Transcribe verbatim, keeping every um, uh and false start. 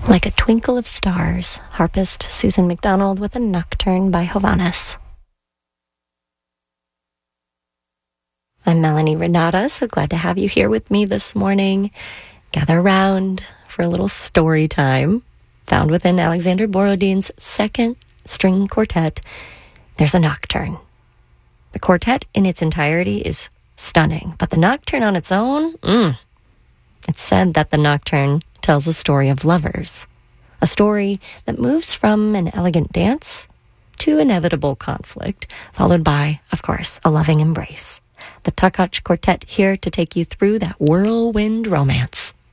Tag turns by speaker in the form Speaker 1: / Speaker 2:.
Speaker 1: Like a Twinkle of Stars, harpist Susan McDonald with a Nocturne by Hovhannes. I'm Melanie Renata, so glad to have you here with me this morning. Gather around for a little story time. Found within Alexander Borodin's second string quartet, there's a nocturne. The quartet in its entirety is stunning, but the nocturne on its own, mm. It's said that the nocturne tells a story of lovers, a story that moves from an elegant dance to inevitable conflict, followed by, of course, a loving embrace. The Takacs Quartet here to take you through that whirlwind romance.